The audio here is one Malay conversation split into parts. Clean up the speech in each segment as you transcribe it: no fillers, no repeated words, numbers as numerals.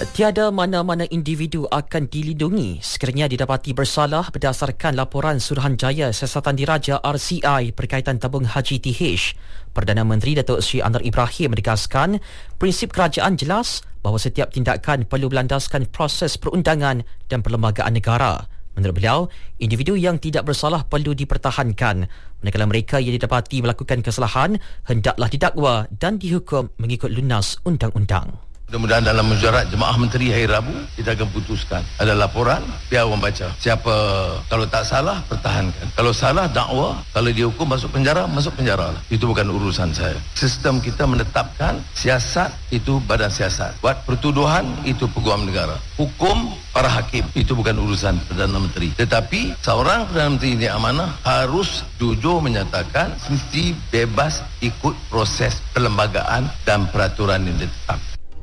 Tiada mana-mana individu akan dilindungi sekiranya didapati bersalah berdasarkan laporan Suruhanjaya Siasatan Diraja RCI berkaitan tabung haji TH. Perdana Menteri Datuk Seri Anwar Ibrahim menegaskan prinsip kerajaan jelas bahawa setiap tindakan perlu berlandaskan proses perundangan dan perlembagaan negara. Menurut beliau, individu yang tidak bersalah perlu dipertahankan, manakala mereka yang didapati melakukan kesalahan hendaklah didakwa dan dihukum mengikut lunas undang-undang. Mudah-mudahan dalam mesyuarat Jemaah Menteri hari Rabu kita akan putuskan. Ada laporan, biar orang baca. Siapa kalau tak salah, pertahankan. Kalau salah, dakwa. Kalau dihukum masuk penjara lah. Itu bukan urusan saya. Sistem kita menetapkan siasat itu badan siasat. Buat pertuduhan itu peguam negara. Hukum para hakim itu bukan urusan Perdana Menteri. Tetapi seorang Perdana Menteri ini amanah harus jujur menyatakan mesti bebas ikut proses perlembagaan dan peraturan yang ditetapkan.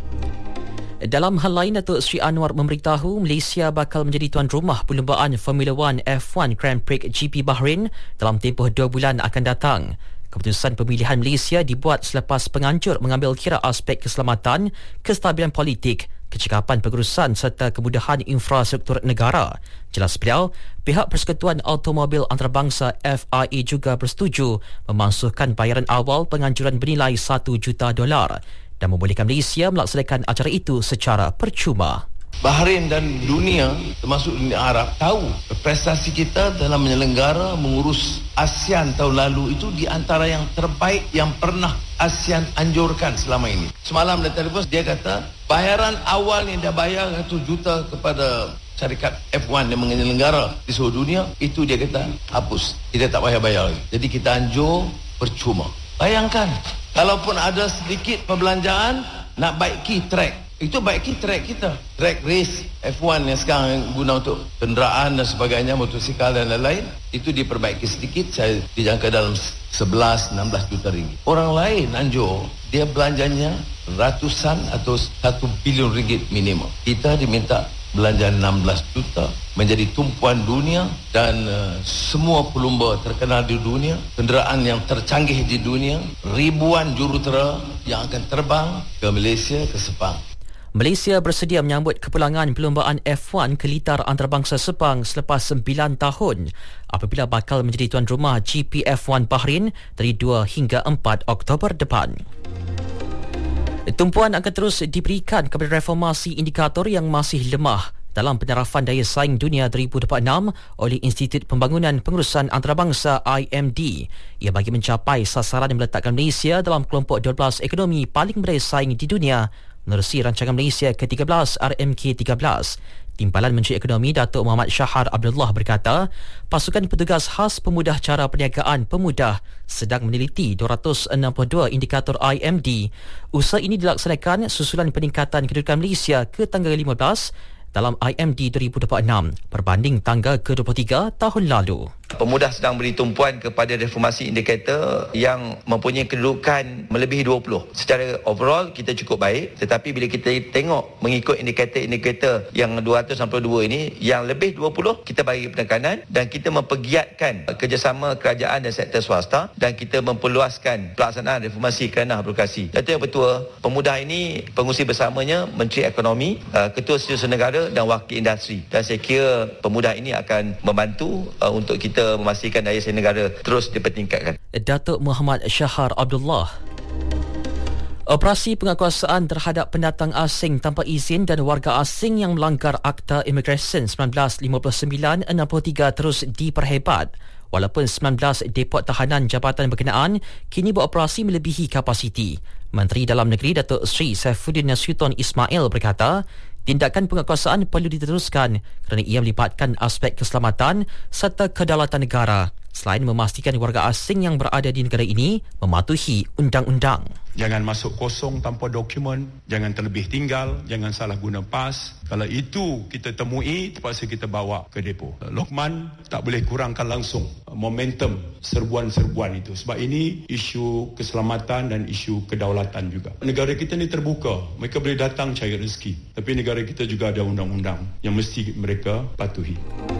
Dalam hal lain, Datuk Seri Anwar memberitahu Malaysia bakal menjadi tuan rumah perlumbaan Formula 1 F1 Grand Prix GP Bahrain dalam tempoh 2 bulan akan datang. Keputusan pemilihan Malaysia dibuat selepas penganjur mengambil kira aspek keselamatan, kestabilan politik, kecekapan pengurusan serta kemudahan infrastruktur negara. Jelas beliau, pihak Persekutuan Automobil Antarabangsa FIA juga bersetuju memasukkan bayaran awal penganjuran bernilai $1 juta dan membolehkan Malaysia melaksanakan acara itu secara percuma. Bahrain dan dunia, termasuk dunia Arab, tahu prestasi kita dalam menyelenggara mengurus ASEAN tahun lalu itu di antara yang terbaik yang pernah ASEAN anjurkan selama ini. Semalam dia telefon, dia kata bayaran awal yang dia bayar $1 juta kepada syarikat F1 yang menyelenggara di seluruh dunia, itu dia kata hapus, kita tak payah bayar lagi. Jadi kita anjur percuma. Bayangkan, kalaupun ada sedikit perbelanjaan nak baiki track, itu baiki track kita. Track race F1 yang sekarang guna untuk kenderaan dan sebagainya, motosikal dan lain-lain, itu diperbaiki sedikit, saya dijangka dalam 11-16 juta ringgit. Orang lain anjur, dia belanjanya ratusan atau 1 bilion ringgit minimum. Kita diminta belanja 16 juta, menjadi tumpuan dunia dan semua pelumba terkenal di dunia, kenderaan yang tercanggih di dunia, ribuan jurutera yang akan terbang ke Malaysia, ke Sepang. Malaysia bersedia menyambut kepulangan perlumbaan F1 ke litar antarabangsa Sepang selepas 9 tahun apabila bakal menjadi tuan rumah GP F1 Bahrain dari 2 hingga 4 Oktober depan. Tumpuan akan terus diberikan kepada reformasi indikator yang masih lemah dalam penyarafan daya saing dunia 2026 oleh Institut Pembangunan Pengurusan Antarabangsa IMD. Ia bagi mencapai sasaran yang meletakkan Malaysia dalam kelompok 12 ekonomi paling berdaya saing di dunia menerusi rancangan Malaysia ke-13 RMK 13. Timbalan Menteri Ekonomi Datuk Muhammad Shahar Abdullah berkata, pasukan petugas khas pemudah cara perniagaan pemudah sedang meneliti 262 indikator IMD. Usaha ini dilaksanakan susulan peningkatan kedudukan Malaysia ke tangga 15 dalam IMD 2026 berbanding tangga ke-23 tahun lalu. Pemudah sedang beri tumpuan kepada reformasi indikator yang mempunyai kedudukan melebihi 20. Secara overall kita cukup baik, tetapi bila kita tengok mengikut indikator yang 262 ini, yang lebih 20 kita bagi penekanan dan kita mempergiatkan kerjasama kerajaan dan sektor swasta dan kita memperluaskan pelaksanaan reformasi kerana birokrasi. Datuk Yang Bertua, pemudah ini pengurusi bersamanya Menteri Ekonomi, Ketua Setiausaha Negara dan Wakil Industri, dan saya kira pemudah ini akan membantu untuk kita memastikan daya saing negara terus dipertingkatkan. Datuk Muhammad Shahar Abdullah. Operasi penguatkuasaan terhadap pendatang asing tanpa izin dan warga asing yang melanggar Akta Imigresen 1959-63 terus diperhebat. Walaupun 19 depot tahanan jabatan berkenaan kini beroperasi melebihi kapasiti. Menteri Dalam Negeri Datuk Seri Saifuddin Nasution Ismail berkata, tindakan penguatkuasaan perlu diteruskan kerana ia melibatkan aspek keselamatan serta kedaulatan negara selain memastikan warga asing yang berada di negara ini mematuhi undang-undang. Jangan masuk kosong tanpa dokumen, jangan terlebih tinggal, jangan salah guna pas. Kalau itu kita temui, terpaksa kita bawa ke depo. Lokman tak boleh kurangkan langsung momentum serbuan-serbuan itu. Sebab ini isu keselamatan dan isu kedaulatan juga. Negara kita ni terbuka, mereka boleh datang cari rezeki. Tapi negara kita juga ada undang-undang yang mesti mereka patuhi.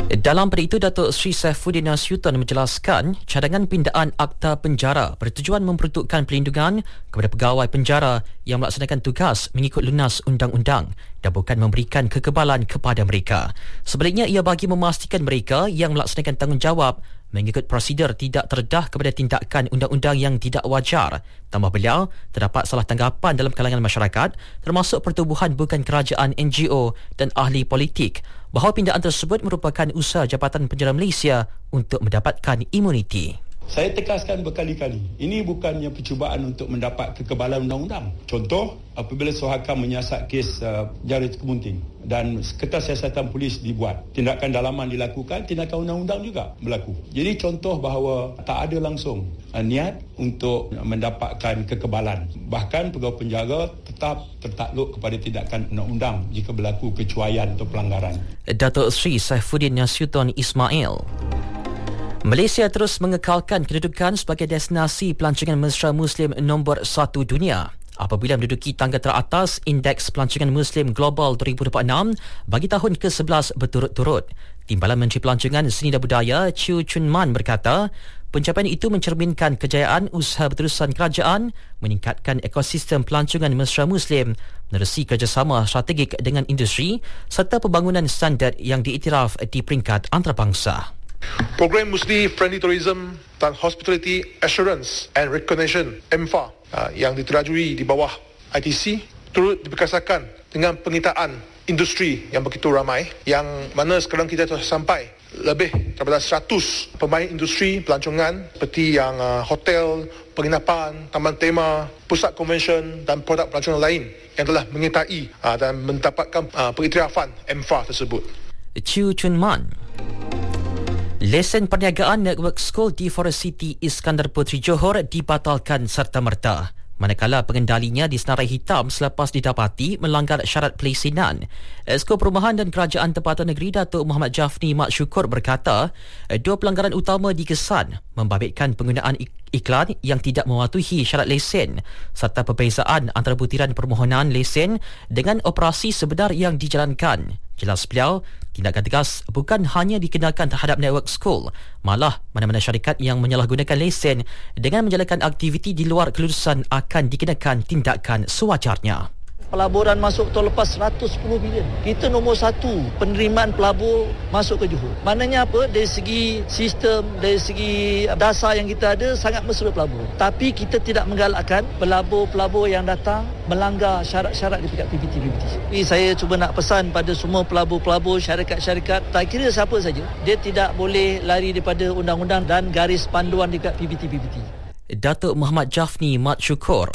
Dalam pada itu, Datuk Seri Saifuddin Nasution menjelaskan cadangan pindaan akta penjara bertujuan memperuntukkan perlindungan kepada pegawai penjara yang melaksanakan tugas mengikut lunas undang-undang dan bukan memberikan kekebalan kepada mereka. Sebaliknya, ia bagi memastikan mereka yang melaksanakan tanggungjawab mengikut prosedur tidak terdedah kepada tindakan undang-undang yang tidak wajar. Tambah beliau, terdapat salah tanggapan dalam kalangan masyarakat termasuk pertubuhan bukan kerajaan NGO dan ahli politik bahawa pindaan tersebut merupakan usaha Jabatan Penjara Malaysia untuk mendapatkan imuniti. Saya tegaskan berkali-kali, ini bukannya percubaan untuk mendapat kekebalan undang-undang. Contoh, apabila Sohakam menyiasat kes penjara Kemunting dan Kertas Siasatan Polis dibuat, tindakan dalaman dilakukan, tindakan undang-undang juga berlaku. Jadi contoh bahawa tak ada langsung niat untuk mendapatkan kekebalan. Bahkan pegawai penjara tetap tertakluk kepada tindakan undang-undang jika berlaku kecuaian atau pelanggaran. Datuk Seri Saifuddin Nasution Ismail. Malaysia terus mengekalkan kedudukan sebagai destinasi pelancongan mesra Muslim nombor 1 dunia apabila menduduki tangga teratas Indeks Pelancongan Muslim Global 2026 bagi tahun ke-11 berturut-turut. Timbalan Menteri Pelancongan Seni dan Budaya Chew Chun Man berkata, pencapaian itu mencerminkan kejayaan usaha berterusan kerajaan meningkatkan ekosistem pelancongan mesra Muslim, menerusi kerjasama strategik dengan industri serta pembangunan standard yang diiktiraf di peringkat antarabangsa. Program Muslim Friendly Tourism dan Hospitality Assurance and Recognition MFA yang diterajui di bawah ITC turut diperkasakan dengan pengitaan industri yang begitu ramai, yang mana sekarang kita telah sampai lebih daripada 100 pemain industri pelancongan seperti yang hotel, penginapan, taman tema, pusat konvensyen dan produk pelancongan lain yang telah menyertai dan mendapatkan pengiktirafan MFA tersebut. Chew Chun Man. Lesen perniagaan Network School di Forest City Iskandar Puteri Johor dibatalkan serta-merta, manakala pengendalinya disenarai hitam selepas didapati melanggar syarat pelesinan. Esko Perumahan dan Kerajaan Tempatan Negeri Datuk Muhammad Jafni Mat Syukur berkata, dua pelanggaran utama dikesan membabitkan penggunaan iklan yang tidak mematuhi syarat lesen serta perbezaan antara butiran permohonan lesen dengan operasi sebenar yang dijalankan. Jelas beliau, tindakan tegas bukan hanya dikenakan terhadap Network School, malah mana-mana syarikat yang menyalahgunakan lesen dengan menjalankan aktiviti di luar kelulusan akan dikenakan tindakan sewajarnya. Pelaburan masuk tahun lepas 110 bilion. Kita nombor 1 penerimaan pelabur masuk ke Johor. Maknanya apa? Dari segi sistem, dari segi dasar yang kita ada, sangat mesra pelabur. Tapi kita tidak menggalakkan pelabur-pelabur yang datang melanggar syarat-syarat di pihak PBT-PBT. Jadi saya cuba nak pesan pada semua pelabur-pelabur, syarikat-syarikat, tak kira siapa saja, dia tidak boleh lari daripada undang-undang dan garis panduan di pihak PBT-PBT. Datuk Muhammad Jafni Mat Syukur.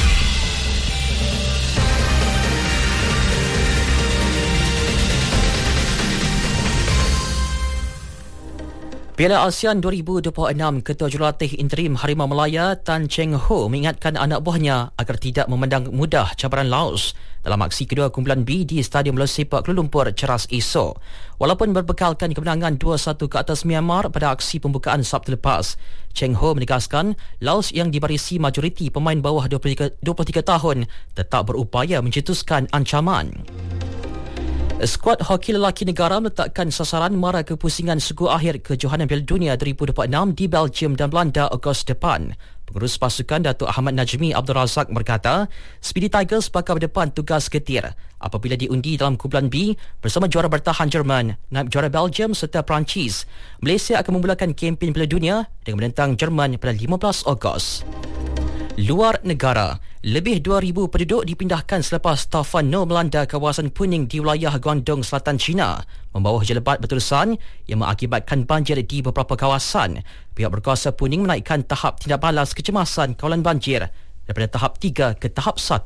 Piala ASEAN 2026, Ketua Jurulatih Interim Harimau Melaya Tan Cheng Ho mengingatkan anak buahnya agar tidak memandang mudah cabaran Laos dalam aksi kedua kumpulan B di Stadium Bola Sepak Kuala Lumpur Ceras esok. Walaupun berbekalkan kemenangan 2-1 ke atas Myanmar pada aksi pembukaan Sabtu lepas, Cheng Ho menegaskan Laos yang dibarisi majoriti pemain bawah 23 tahun tetap berupaya mencetuskan ancaman. Skuad hoki lelaki negara meletakkan sasaran mara kepusingan segu akhir kejohanan Piala Dunia 2026 di Belgium dan Belanda Ogos depan. Pengurus pasukan Datuk Ahmad Najmi Abdul Razak berkata, Speedy Tigers bakal berdepan tugas getir apabila diundi dalam kumpulan B bersama juara bertahan Jerman, naib juara Belgium serta Perancis. Malaysia akan memulakan kempen Piala Dunia dengan menentang Jerman pada 15 Ogos. Luar negara, lebih 2,000 penduduk dipindahkan selepas taufan No melanda kawasan Puning di wilayah Guangdong Selatan China, membawa hujan lebat berterusan yang mengakibatkan banjir di beberapa kawasan. Pihak berkuasa Puning menaikkan tahap tindak balas kecemasan kawalan banjir daripada tahap 3 ke tahap 1.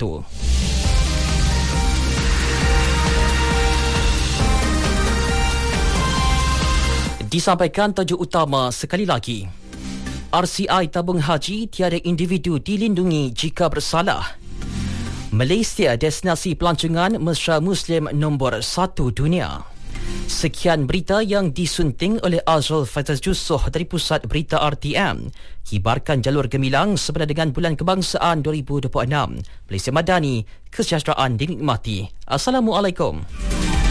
Disampaikan tajuk utama sekali lagi. RCI tabung haji tiada individu dilindungi jika bersalah. Malaysia destinasi pelancongan mesra Muslim nombor 1 dunia. Sekian berita yang disunting oleh Azrul Faizal Jusoh dari Pusat Berita RTM. Kibarkan jalur gemilang sebenar dengan Bulan Kebangsaan 2026. Malaysia Madani, kesejahteraan dinikmati. Assalamualaikum.